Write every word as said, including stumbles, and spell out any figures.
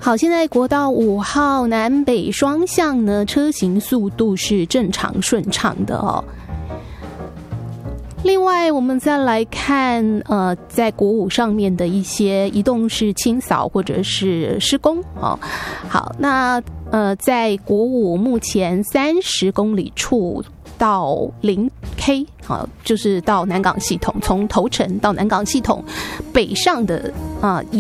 好，现在国道五号南北双向呢，车行速度是正常顺畅的哦。另外，我们再来看，呃，在国五上面的一些移动式清扫或者是施工哦。好，那呃，在国五目前三十公里处到零 K 啊，就是到南港系统，从头城到南港系统北上的啊。